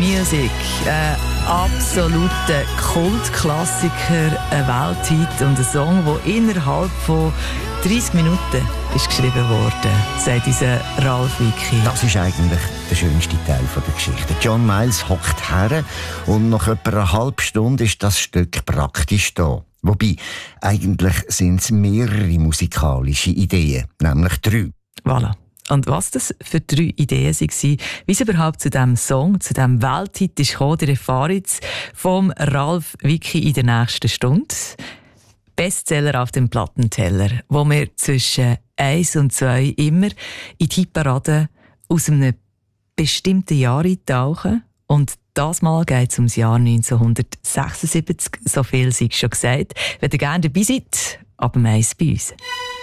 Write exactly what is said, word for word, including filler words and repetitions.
Music, ein absoluter Kultklassiker, ein Welthit und ein Song, der innerhalb von dreißig Minuten ist geschrieben wurde, sagt unser Ralf Wicki. Das ist eigentlich der schönste Teil der Geschichte. John Miles hockt her und nach etwa einer halben Stunde ist das Stück praktisch da. Wobei, eigentlich sind es mehrere musikalische Ideen, nämlich drei. Voilà. Und was das für drei Ideen waren, wie es überhaupt zu diesem Song, zu diesem Welthit ist gekommen, ihr erfahrt jetzt vom Ralf Wicki in der nächsten Stunde. Bestseller auf dem Plattenteller, wo wir zwischen eins und zwei immer in die Hitparade aus einem bestimmten Jahr eintauchen. Und das Mal geht es ums Jahr neunzehnhundertsechsundsiebzig, so viel sei schon gesagt. Wenn ihr gerne dabei seid, ab dem eins bei uns.